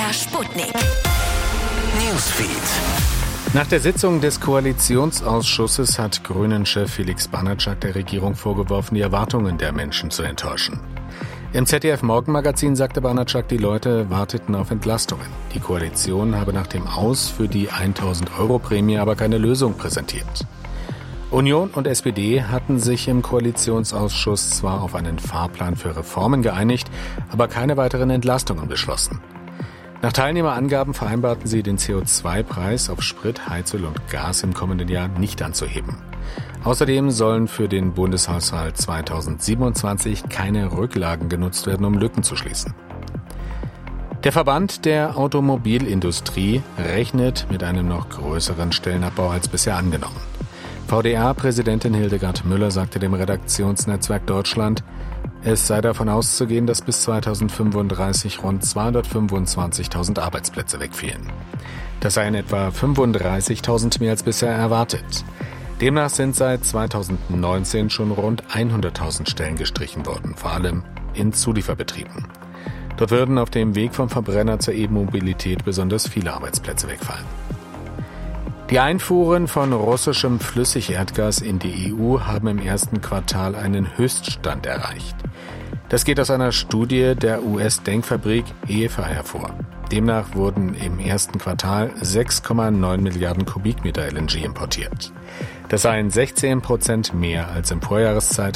MDR Sputnik. Newsfeed. Nach der Sitzung des Koalitionsausschusses hat Grünen-Chef Felix Banatschack der Regierung vorgeworfen, die Erwartungen der Menschen zu enttäuschen. Im ZDF-Morgenmagazin sagte Banatschack, die Leute warteten auf Entlastungen. Die Koalition habe nach dem Aus für die 1.000-Euro-Prämie aber keine Lösung präsentiert. Union und SPD hatten sich im Koalitionsausschuss zwar auf einen Fahrplan für Reformen geeinigt, aber keine weiteren Entlastungen beschlossen. Nach Teilnehmerangaben vereinbarten sie, den CO2-Preis auf Sprit, Heizöl und Gas im kommenden Jahr nicht anzuheben. Außerdem sollen für den Bundeshaushalt 2027 keine Rücklagen genutzt werden, um Lücken zu schließen. Der Verband der Automobilindustrie rechnet mit einem noch größeren Stellenabbau als bisher angenommen. VDA-Präsidentin Hildegard Müller sagte dem Redaktionsnetzwerk Deutschland, es sei davon auszugehen, dass bis 2035 rund 225.000 Arbeitsplätze wegfielen. Das seien etwa 35.000 mehr als bisher erwartet. Demnach sind seit 2019 schon rund 100.000 Stellen gestrichen worden, vor allem in Zulieferbetrieben. Dort würden auf dem Weg vom Verbrenner zur E-Mobilität besonders viele Arbeitsplätze wegfallen. Die Einfuhren von russischem Flüssigerdgas in die EU haben im ersten Quartal einen Höchststand erreicht. Das geht aus einer Studie der US-Denkfabrik EFA hervor. Demnach wurden im ersten Quartal 6,9 Milliarden Kubikmeter LNG importiert. Das seien 16% mehr als im Vorjahreszeitraum